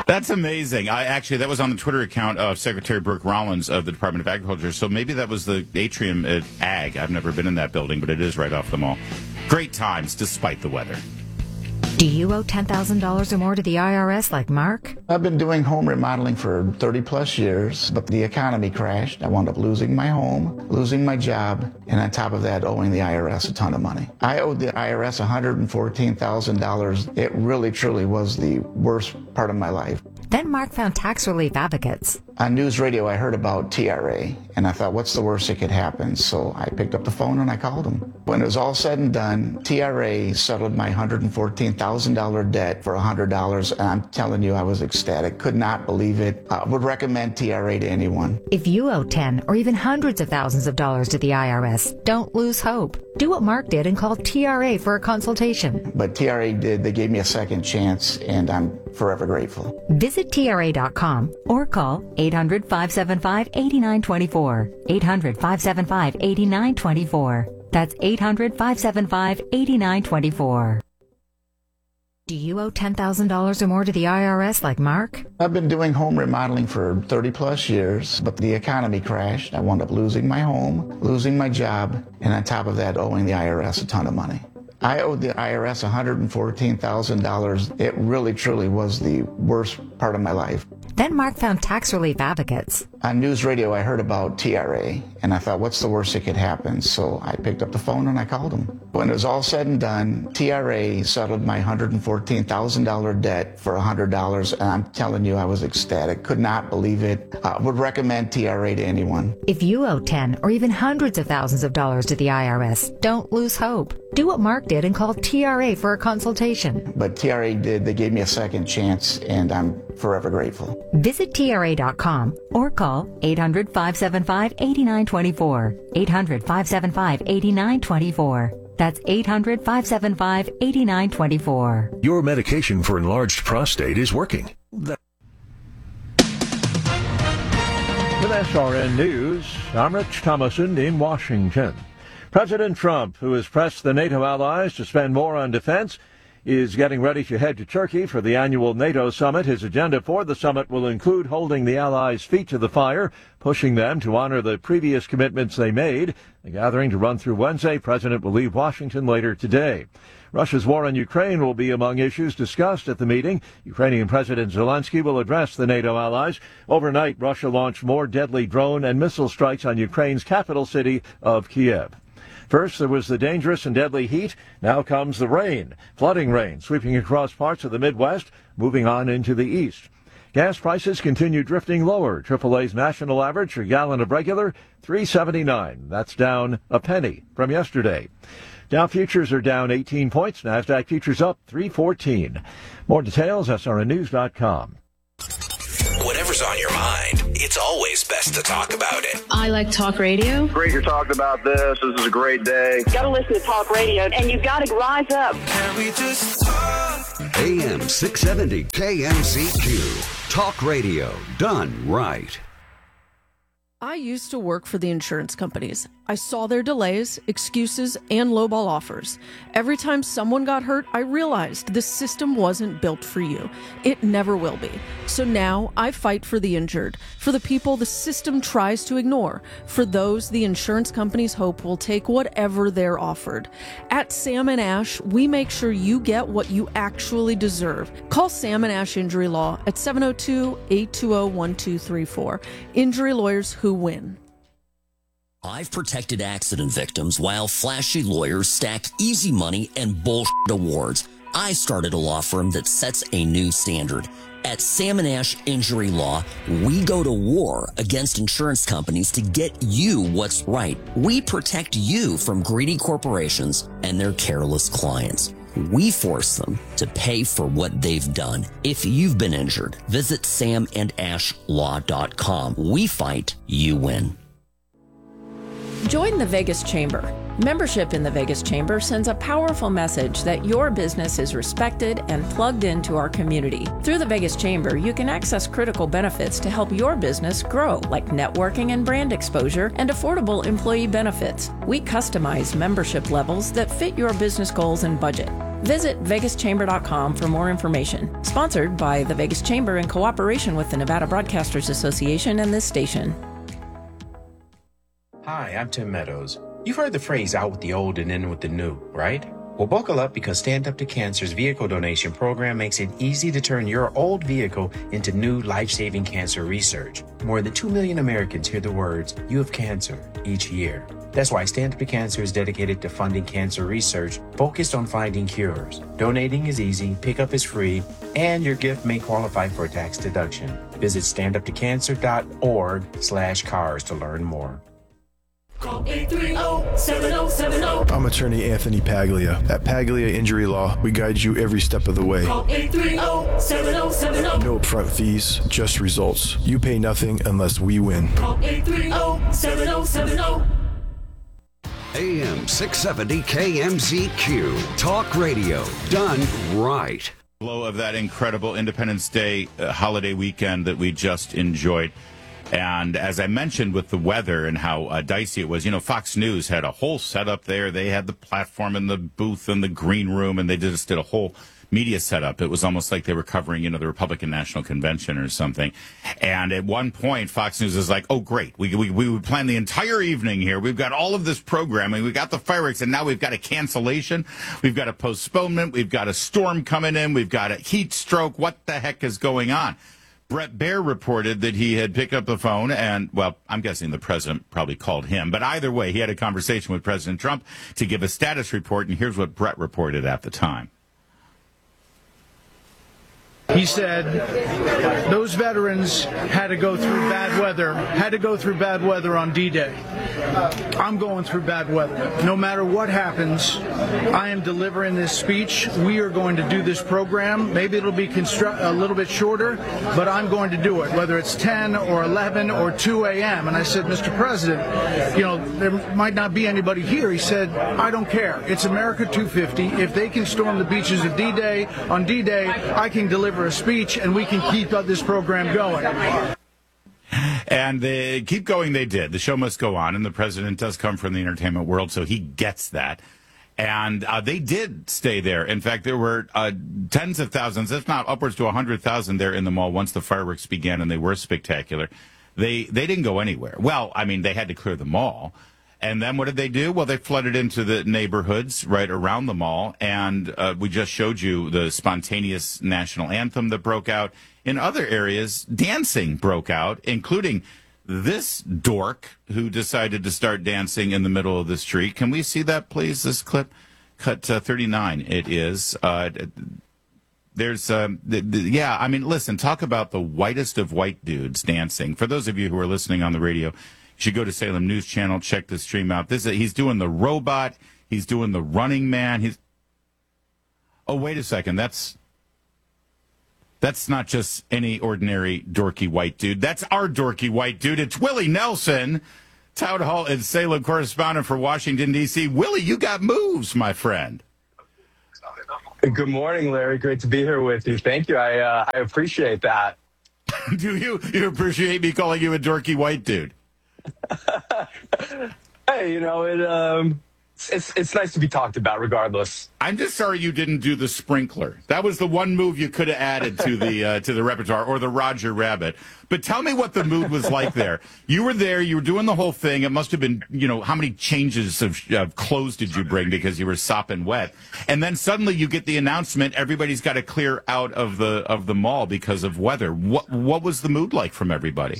That's amazing. That was on the Twitter account of Secretary Brooke Rollins of the Department of Agriculture. So maybe that was the atrium at Ag. I've never been in that building, but it is right off the mall. Great times, despite the weather. Do you owe $10,000 or more to the IRS like Mark? I've been doing home remodeling for 30 plus years, but the economy crashed. I wound up losing my home, losing my job, and on top of that, owing the IRS a ton of money. I owed the IRS $114,000. It really, truly was the worst part of my life. Then Mark found tax relief advocates. On news radio, I heard about TRA, and I thought, what's the worst that could happen? So I picked up the phone and I called them. When it was all said and done, TRA settled my $114,000 debt for $100, and I'm telling you, I was ecstatic. Could not believe it. I would recommend TRA to anyone. If you owe 10 or even hundreds of thousands of dollars to the IRS, don't lose hope. Do what Mark did and call TRA for a consultation. But TRA did. They gave me a second chance, and I'm forever grateful. Visit TRA.com or call 800-575-8924. 800-575-8924. That's 800-575-8924. Do you owe $10,000 or more to the IRS like Mark? I've been doing home remodeling for 30 plus years, but the economy crashed. I wound up losing my home, losing my job, and on top of that, owing the IRS a ton of money. I owed the IRS $114,000. It really, truly was the worst part of my life. Then Mark found tax relief advocates. On news radio, I heard about TRA, and I thought, what's the worst that could happen? So I picked up the phone and I called them. When it was all said and done, TRA settled my $114,000 debt for $100, and I'm telling you, I was ecstatic. Could not believe it. I would recommend TRA to anyone. If you owe 10 or even hundreds of thousands of dollars to the IRS, don't lose hope. Do what Mark did and call TRA for a consultation. But TRA did. They gave me a second chance, and I'm forever grateful. Visit TRA.com or call 800-575-8924. 800-575-8924. That's 800-575-8924. Your medication for enlarged prostate is working. With SRN News, I'm Rich Thomason in Washington. President Trump, who has pressed the NATO allies to spend more on defense, is getting ready to head to Turkey for the annual NATO summit. His agenda for the summit will include holding the allies' feet to the fire, pushing them to honor the previous commitments they made. The gathering to run through Wednesday. President will leave Washington later today. Russia's war on Ukraine will be among issues discussed at the meeting. Ukrainian President Zelensky will address the NATO allies. Overnight, Russia launched more deadly drone and missile strikes on Ukraine's capital city of Kiev. First, there was the dangerous and deadly heat. Now comes the rain, flooding rain, sweeping across parts of the Midwest, moving on into the east. Gas prices continue drifting lower. AAA's national average for a gallon of regular, $3.79. That's down a penny from yesterday. Dow futures are down 18 points. NASDAQ futures up 314. More details, srnnews.com. Whatever's on your mind, it's always best to talk about it. I like talk radio. Great you're talking about this. This is a great day. Got to listen to talk radio, and you got to rise up. Can we just talk? AM 670 KMCQ. Talk radio done right. I used to work for the insurance companies. I saw their delays, excuses, and lowball offers. Every time someone got hurt, I realized this system wasn't built for you. It never will be. So now I fight for the injured, for the people the system tries to ignore, for those the insurance companies hope will take whatever they're offered. At Sam & Ash, we make sure you get what you actually deserve. Call Sam & Ash Injury Law at 702-820-1234. Injury lawyers who win. I've protected accident victims while flashy lawyers stack easy money and bullshit awards. I started a law firm that sets a new standard. At Sam & Ash Injury Law, we go to war against insurance companies to get you what's right. We protect you from greedy corporations and their careless clients. We force them to pay for what they've done. If you've been injured, visit samandashlaw.com. We fight, you win. Join the Vegas Chamber. Membership in the Vegas Chamber sends a powerful message that your business is respected and plugged into our community. Through the Vegas Chamber, you can access critical benefits to help your business grow, like networking and brand exposure and affordable employee benefits. We customize membership levels that fit your business goals and budget. Visit vegaschamber.com for more information. Sponsored by the Vegas Chamber in cooperation with the Nevada Broadcasters Association and this station. Hi, I'm Tim Meadows. You've heard the phrase out with the old and in with the new, right? Well, buckle up because Stand Up to Cancer's vehicle donation program makes it easy to turn your old vehicle into new life-saving cancer research. More than 2 million Americans hear the words, "You have cancer," each year. That's why Stand Up to Cancer is dedicated to funding cancer research focused on finding cures. Donating is easy, pickup is free, and your gift may qualify for a tax deduction. Visit standuptocancer.org/cars to learn more. Call 830-7070. I'm attorney Anthony Paglia. At Paglia Injury Law, we guide you every step of the way. Call 830-7070. No upfront fees, just results. You pay nothing unless we win. Call 830-7070. AM 670 KMZQ. Talk radio done right. Blow of that incredible Independence Day holiday weekend that we just enjoyed. And as I mentioned with the weather and how dicey it was, Fox News had a whole setup there. They had the platform and the booth and the green room, and they just did a whole media setup. It was almost like they were covering, the Republican National Convention or something. And at one point, Fox News is like, oh, great. We would plan the entire evening here. We've got all of this programming. We've got the fireworks, and now we've got a cancellation. We've got a postponement. We've got a storm coming in. We've got a heat stroke. What the heck is going on? Bret Baier reported that he had picked up the phone and, well, I'm guessing the president probably called him. But either way, he had a conversation with President Trump to give a status report, and here's what Bret reported at the time. He said those veterans had to go through bad weather on D-Day. I'm going through bad weather. No matter what happens, I am delivering this speech. We are going to do this program. Maybe it'll be a little bit shorter, but I'm going to do it, whether it's 10 or 11 or 2 a.m. And I said, Mr. President, there might not be anybody here. He said, I don't care. It's America 250. If they can storm the beaches of D-Day, on D-Day, I can deliver a speech, and we can keep this program going. And they keep going, they did. The show must go on, and the president does come from the entertainment world, so he gets that. And they did stay there. In fact, there were tens of thousands, if not upwards to 100,000 there in the mall once the fireworks began, and they were spectacular. They didn't go anywhere. Well, I mean, they had to clear the mall. And then what did they do? Well, they flooded into the neighborhoods right around the mall, and we just showed you the spontaneous national anthem that broke out. In other areas, dancing broke out, including this dork who decided to start dancing in the middle of the street. Can we see that, please, this clip? Cut 39, it is. There's, yeah, I mean, listen, talk about the whitest of white dudes dancing. For those of you who are listening on the radio, you should go to Salem News Channel, check the stream out. He's doing the robot. He's doing the Running Man. Oh, wait a second. That's not just any ordinary dorky white dude. That's our dorky white dude. It's Willie Nelson, Town Hall and Salem correspondent for Washington, D.C. Willie, you got moves, my friend. Good morning, Larry. Great to be here with you. Thank you. I appreciate that. Do you appreciate me calling you a dorky white dude? Hey, it's nice to be talked about regardless. I'm just sorry you didn't do the sprinkler. That was the one move you could have added to the repertoire, or the Roger Rabbit. But tell me what the mood was like there. You were there, you were doing the whole thing. It must have been, how many changes of clothes did you bring because you were sopping wet? And then suddenly you get the announcement, everybody's got to clear out of the mall because of weather. What was the mood like from everybody?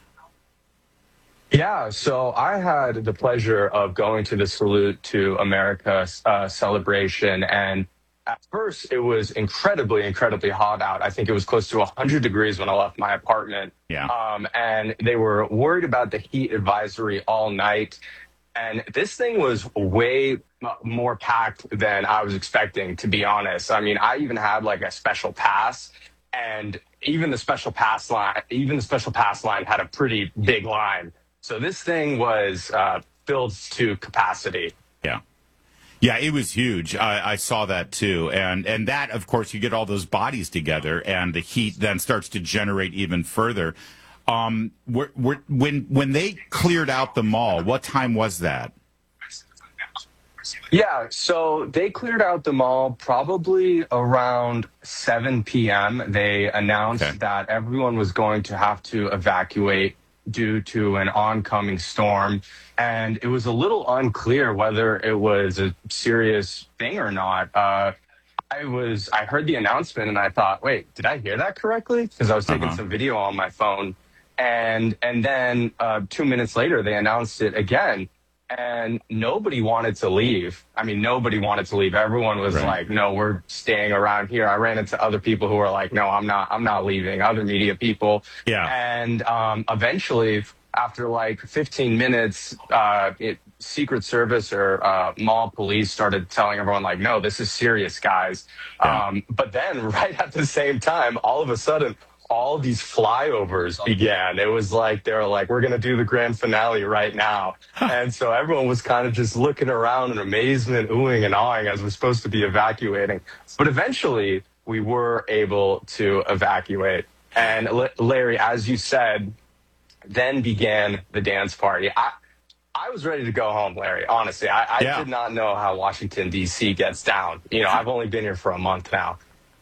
Yeah, so I had the pleasure of going to the Salute to America celebration, and at first it was incredibly, incredibly hot out. I think it was close to 100 degrees when I left my apartment. Yeah. And they were worried about the heat advisory all night, and this thing was way more packed than I was expecting, to be honest. I mean, I even had like a special pass, and even the special pass line had a pretty big line. So this thing was filled to capacity. Yeah. Yeah, it was huge. I saw that too. And that, of course, you get all those bodies together and the heat then starts to generate even further. When they cleared out the mall, what time was that? Yeah, so they cleared out the mall probably around 7 p.m. They announced that everyone was going to have to evacuate due to an oncoming storm. And it was a little unclear whether it was a serious thing or not. I heard the announcement and I thought, wait, did I hear that correctly? Because I was taking some video on my phone. And then 2 minutes later, they announced it again. And nobody wanted to leave. I mean, nobody wanted to leave. Everyone was like, no, we're staying around here. I ran into other people who were like, no, I'm not leaving. Other media people. Yeah. And eventually, after like 15 minutes, Secret Service or mall police started telling everyone like, no, this is serious, guys. Yeah. But then right at the same time, all of a sudden, all these flyovers began. It was like, they were like, we're going to do the grand finale right now. And so everyone was kind of just looking around in amazement, oohing and awing as we're supposed to be evacuating. But eventually we were able to evacuate. And Larry, as you said, then began the dance party. I was ready to go home, Larry. Honestly, I did not know how Washington, D.C. gets down. You know, I've only been here for a month now.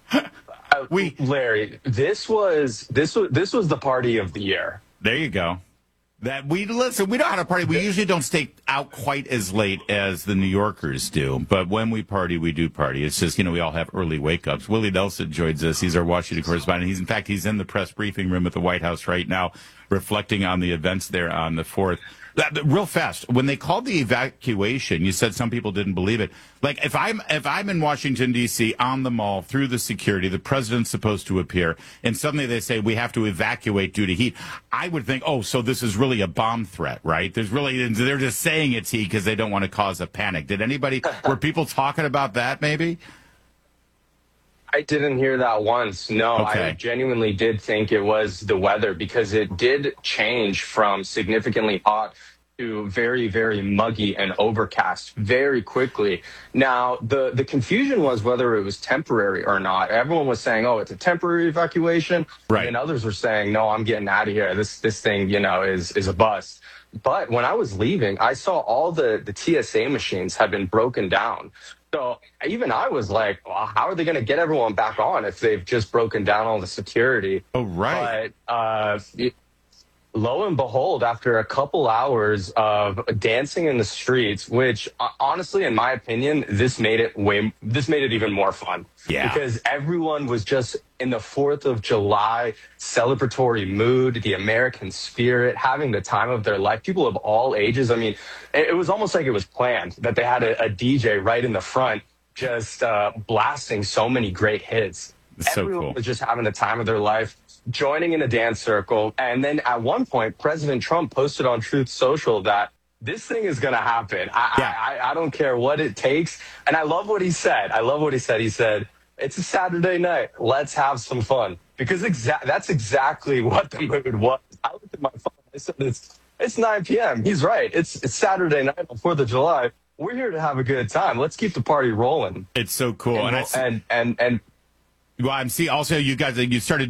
Larry, this was the party of the year. There you go. We know how to party. We usually don't stay out quite as late as the New Yorkers do, but when we party, we do party. It's just, we all have early wake-ups. Willie Nelson joins us. He's our Washington correspondent. He's in the press briefing room at the White House right now, reflecting on the events there on the 4th. Real fast, when they called the evacuation, you said some people didn't believe it. Like, if I'm in Washington, D.C., on the mall, through the security, the president's supposed to appear, and suddenly they say we have to evacuate due to heat, I would think, oh, so this is really a bomb threat, right? They're just saying it's heat because they don't want to cause a panic. Were people talking about that maybe? I didn't hear that once. No, okay. I genuinely did think it was the weather because it did change from significantly hot to very, very muggy and overcast very quickly. Now, the confusion was whether it was temporary or not. Everyone was saying, oh, it's a temporary evacuation. Right. And others were saying, no, I'm getting out of here. This thing, is a bust. But when I was leaving, I saw all the TSA machines had been broken down. So even I was like, well, how are they going to get everyone back on if they've just broken down all the security? Oh, right. But lo and behold, after a couple hours of dancing in the streets, which honestly, in my opinion, this made it even more fun. Yeah. Because everyone was just in the 4th of July celebratory mood, the American spirit, having the time of their life. People of all ages. I mean, it was almost like it was planned that they had a DJ right in the front just blasting so many great hits. Everyone was just having the time of their life, joining in a dance circle. And then at one point, President Trump posted on Truth Social that this thing is going to happen. I don't care what it takes. And I love what he said. He said, it's a Saturday night. Let's have some fun. Because that's exactly what the mood was. I looked at my phone. I said, it's 9 p.m. He's right. It's Saturday night on 4th of July. We're here to have a good time. Let's keep the party rolling. It's so cool. And well, I'm see also you guys, you started